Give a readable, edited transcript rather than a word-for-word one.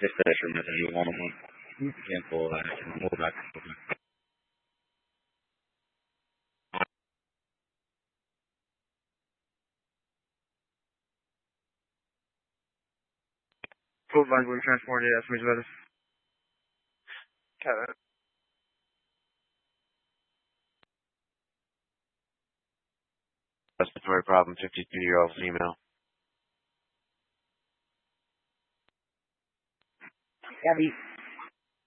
Just the extra message you want them. Can't pull that. Pull back. Full Bible transport, yes, which letters? Kevin. Respiratory problem, 52-year-old female. Heavy.